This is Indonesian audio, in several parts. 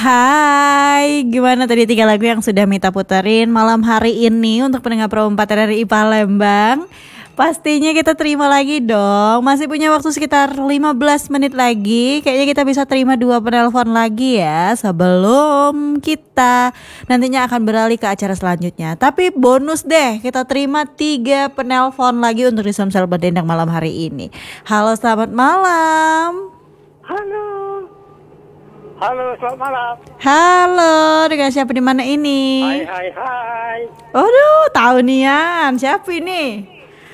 Hai, gimana tadi 3 lagu yang sudah Mita puterin malam hari ini untuk pendengar Pro 4 dari Palembang? Pastinya kita terima lagi dong. Masih punya waktu sekitar 15 menit lagi. Kayaknya kita bisa terima 2 penelpon lagi ya sebelum kita nantinya akan beralih ke acara selanjutnya. Tapi bonus deh, kita terima 3 penelpon lagi untuk di Somsel Berdendang malam hari ini. Halo, selamat malam. Halo, selamat malam. Halo, dengan siapa di mana ini? Hai. Aduh, tahu nian. Siapa ini?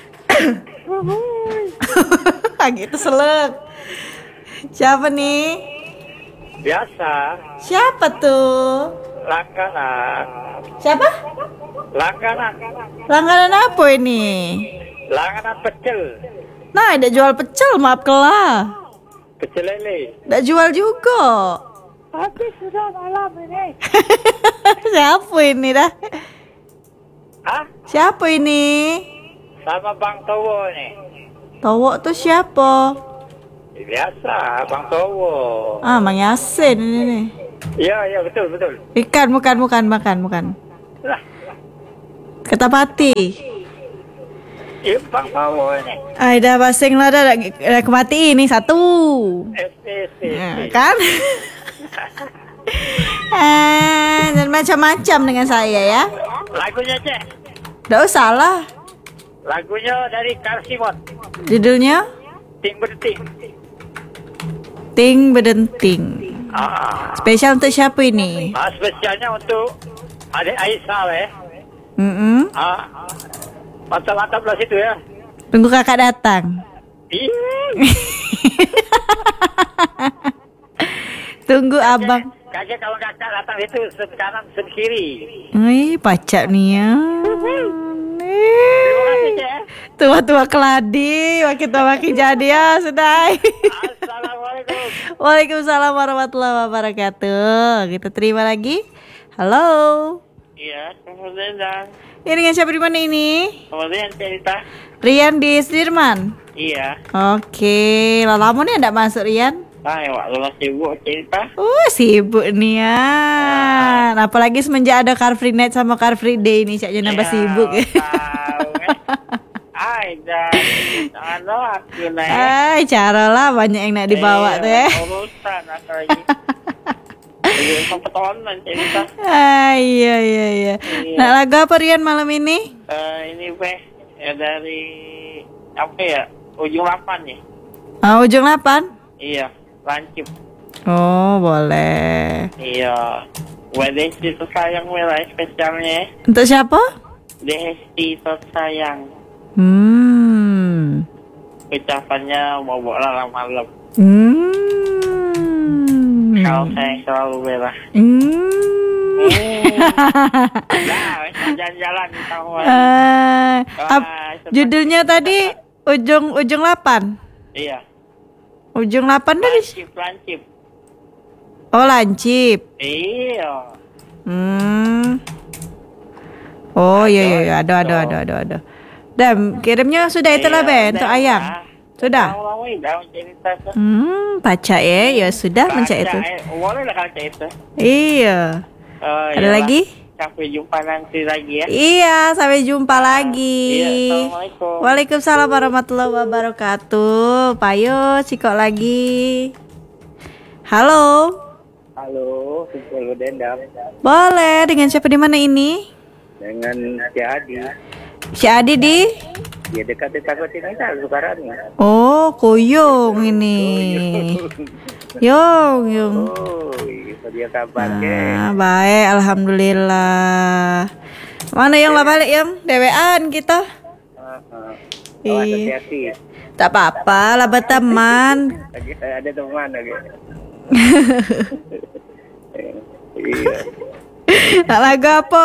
Gitu selek. Siapa nih? Biasa. Siapa tuh? Langganan. Siapa? Langganan. Langganan apa ini? Langganan pecel. Nah, ada jual pecel, maaf kelah. Pecel lele. Ada jual juga. Habis sudah malam ini. Siapa ini dah? Hah? Siapa ini? Sama Bang Towo nih. Towo tuh siapa? Biasa, Bang Towo. Ah, Mang Yasin ini nih. Iya, betul. Ikan, bukan. Lah, Ketapati. iya Bang Towo ini. Ay, dah basing lah dah kemati ini satu. SPC. Kan? Dan macam-macam dengan saya ya. Lagunya Cek. Nggak usah lah. Lagunya dari Karsimon. Judulnya Ting berting. Ting Bedenting. Spesial untuk siapa ini? Spesialnya untuk adik Aisyah ya. Mantap lah situ ya. Tunggu kakak datang. Iya. Tunggu abang. Kakek kalau kakak datang itu sudut kanan sudut kiri. Wih, pacak nih ya. Terima kasih Cek. Tua-tua keladi, makin jadi ya sudah. Assalamualaikum. Waalaikumsalam warahmatullahi wabarakatuh. Kita terima lagi. Halo. Iya, kemudian Ini dengan siapa di mana ini? kemudian cerita. Rian di Sudirman. Iya. Oke, lama nih enggak masuk Rian? Waktu lo sibuk cerita. Sibuk nih ya. Apalagi semenjak ada Car Free Night sama Car Free Day ini caknya nambah sibuk. Tahu kan? Jangan aku naik. Ay, cara lah banyak yang nak dibawa tuh ya. Urusan apa lagi? Kebetulan cerita. Iya. Nah, lagu apa Rian malam ini? Ini dari apa ya? Ujung 8 nih. Ujung 8? Iya, lancip. Oh, boleh. Iya. Buat Desti tersayang wilayah spesialnya. Untuk siapa? Desti tersayang. Ucapannya mau bola malam. Kalau saya selalu bela. Jalan-jalan sama. Judulnya tadi ujung 8. Iya. Ujung 8 dari Lancip. Oh, lancip. Iya. Oh, iya. Ada. Dan kirimnya sudah itulah Ben untuk ayam. Sudah. Baca ya sudah mencak itu. Boleh lah kalau itu. Iya. Ada lagi? Sampai jumpa nanti lagi ya. Iya, sampai jumpa lagi. Iya, Assalamualaikum. Waalaikumsalam warahmatullahi wabarakatuh. Payo, cikok lagi. Halo. Halo, Sumsel Dendam. Boleh, dengan siapa di mana ini? Dengan si Adi. Si Adi di? Ya dekat-dekat sini kan sekarang nih. Oh, Koyong ini. Yung. Oh, itu dia kabarnya. Baik, alhamdulillah. Mana yang lah balik yang dewean kita? Hati-hati. Tak apa-apa, lah berteman. Ada teman lagi. Iya. Nak lagu apa?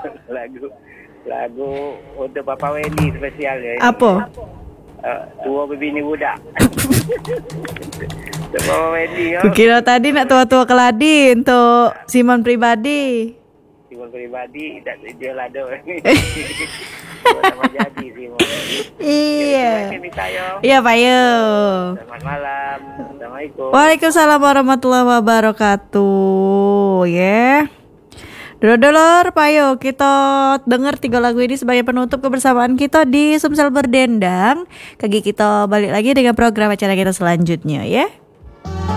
Lagu untuk Papa Wendy spesial ya. Apa? Tua berbini budak. Untuk Papa Wendy ya. Kukira tadi nak tua-tua keladi untuk Simon pribadi. Simon pribadi dan dia lado. Sama jadi sih mau. Iya. Ini tayo. Iya Pak Yo. Selamat malam. Assalamualaikum. Waalaikumsalam warahmatullahi wabarakatuh. Ya. Dulur-dulur, Pak Yo, kita denger 3 lagu ini sebagai penutup kebersamaan kita di Sumsel Berdendang. Kaki kita balik lagi dengan program acara kita selanjutnya ya.